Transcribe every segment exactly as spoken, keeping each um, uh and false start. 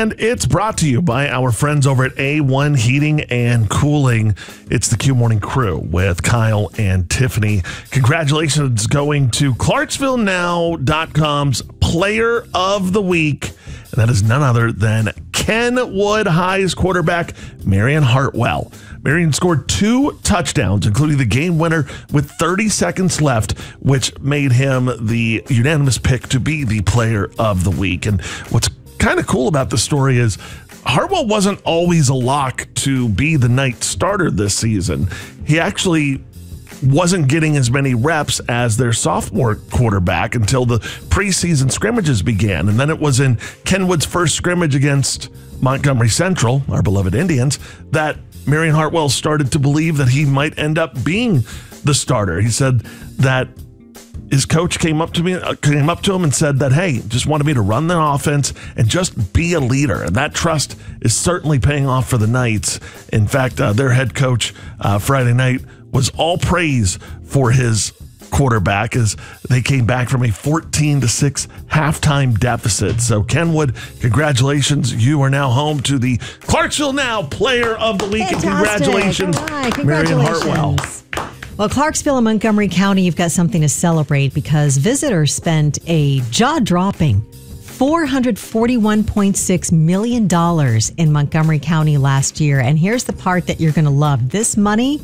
And it's brought to you by our friends over at A one Heating and Cooling. It's the Q Morning Crew with Kyle and Tiffany. Congratulations going to Clarksville Now dot com's Player of the Week. And that is none other than Kenwood High's quarterback, Marion Hartwell. Marion scored two touchdowns, including the game winner with thirty seconds left, which made him the unanimous pick to be the Player of the Week. And what's kind of cool about the story is Hartwell wasn't always a lock to be the night starter this season. He actually wasn't getting as many reps as their sophomore quarterback until the preseason scrimmages began. And then it was in Kenwood's first scrimmage against Montgomery Central, our beloved Indians, that Marion Hartwell started to believe that he might end up being the starter. He said that his coach came up to me, came up to him and said that, hey, just wanted me to run the offense and just be a leader. And that trust is certainly paying off for the Knights. In fact, uh, their head coach uh, Friday night was all praise for his quarterback as they came back from a fourteen to six halftime deficit. So Kenwood, congratulations. You are now home to the Clarksville Now Player of the Week. Fantastic. And congratulations, right. congratulations. Marion Hartwell. Well, Clarksville and Montgomery County, you've got something to celebrate because visitors spent a jaw-dropping four hundred forty-one point six million dollars in Montgomery County last year. And here's the part that you're going to love. This money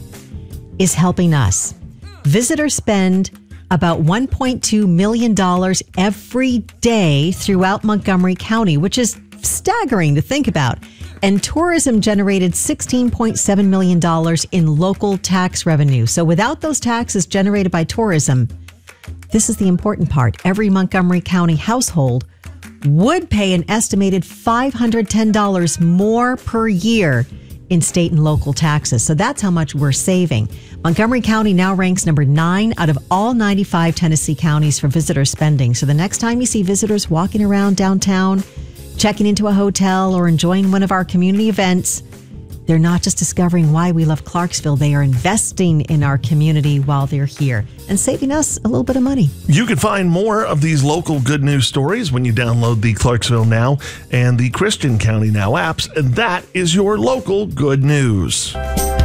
is helping us. Visitors spend about one point two million dollars every day throughout Montgomery County, which is staggering to think about. And tourism generated sixteen point seven million dollars in local tax revenue. So without those taxes generated by tourism, this is the important part. Every Montgomery County household would pay an estimated five hundred ten dollars more per year in state and local taxes. So that's how much we're saving. Montgomery County now ranks number nine out of all ninety-five Tennessee counties for visitor spending. So the next time you see visitors walking around downtown, checking into a hotel or enjoying one of our community events, they're not just discovering why we love Clarksville. They are investing in our community while they're here and saving us a little bit of money. You can find more of these local good news stories when you download the Clarksville Now and the Christian County Now apps, and that is your local good news.